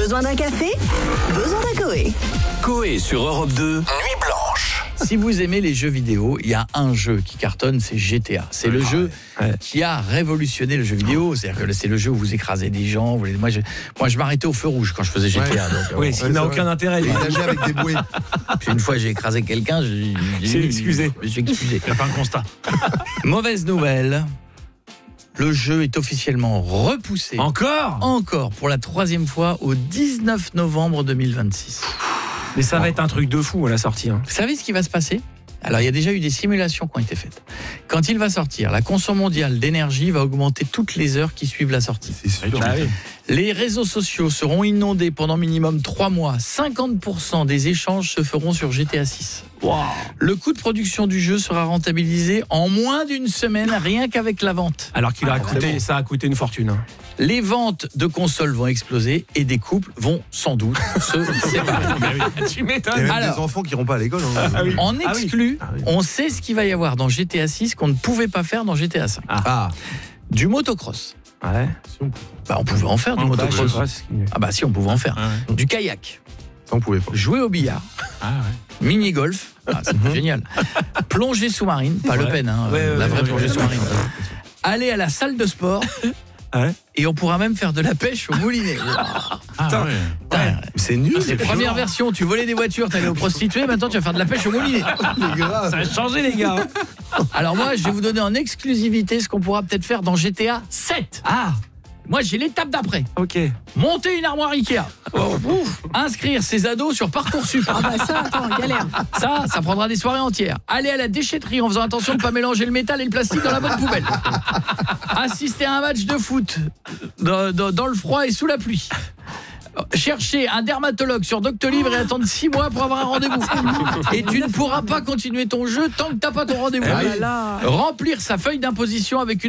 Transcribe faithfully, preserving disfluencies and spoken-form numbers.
Besoin d'un café? Besoin d'un Coé. Coé sur Europe deux, Nuit Blanche. Si vous aimez les jeux vidéo, il y a un jeu qui cartonne, c'est G T A. C'est le jeu ouais. qui a révolutionné le jeu vidéo. C'est-à-dire que c'est le jeu où vous écrasez des gens. Vous... Moi, je, moi, je m'arrêtais au feu rouge quand je faisais G T A. Ouais. Donc, oui, bon, ce qui n'a aucun intérêt. Il nageait avec des bouées. puis une fois, j'ai écrasé quelqu'un. J'ai, j'ai C'est excusé. Je suis excusé. Il a fait un constat. Mauvaise nouvelle. Le jeu est officiellement repoussé. Encore Encore pour la troisième fois au dix-neuf novembre deux mille vingt-six. Mais ça va être un truc de fou à la sortie. Hein. Vous savez ce qui va se passer ? Alors, il y a déjà eu des simulations qui ont été faites. Quand il va sortir, la consommation mondiale d'énergie va augmenter toutes les heures qui suivent la sortie. C'est sûr. Ah oui. Les réseaux sociaux seront inondés pendant minimum trois mois. cinquante pour cent des échanges se feront sur G T A six. Wow. Le coût de production du jeu sera rentabilisé en moins d'une semaine, rien qu'avec la vente. Alors qu'il a Ah, coûté, bon. ça a coûté une fortune. Hein. Les ventes de consoles vont exploser et des couples vont sans doute se séparer. Tu Il y a m'étonnes. même Alors- des enfants qui iront pas à l'école. Hein. Ah oui. En Ah oui. exclu, Ah oui. on sait ce qu'il va y avoir dans G T A six qu'on ne pouvait pas faire dans G T A cinq. Ah, Du motocross. Ouais. si on, Bah, on pouvait en faire du Bah, je sais motocross. pas, c'est- Ah bah si, on pouvait en faire. Du kayak. ça on pouvait pas. Jouer au billard. Mini-golf. Ah, c'est génial. Plongée sous-marine. Pas Ouais. Le Pen, hein, Ouais, ouais, la ouais, vraie ouais, plongée ouais. sous-marine. Aller à la salle de sport. Ouais. Et on pourra même faire de la pêche au moulinet. Putain. Putain, C'est nul. c'est première version, tu volais des voitures, t'allais aux prostituées, maintenant tu vas faire de la pêche au moulinet. C'est grave. Ça a changé, les gars. Alors moi, je vais vous donner en exclusivité ce qu'on pourra peut-être faire dans G T A sept. Ah, Moi, j'ai l'étape d'après. ok. Monter une armoire Ikea. Ouf. Inscrire ses ados sur Parcoursup. Ah bah ça, attends, galère. Ça, ça prendra des soirées entières. Aller à la déchetterie en faisant attention de ne pas mélanger le métal et le plastique dans la bonne poubelle. Assister à un match de foot dans, dans, dans le froid et sous la pluie. Chercher un dermatologue sur Doctolib et attendre six mois pour avoir un rendez-vous. Et tu ne pourras pas continuer ton jeu tant que t'as pas ton rendez-vous. Ah oui. Là. Remplir sa feuille d'imposition avec une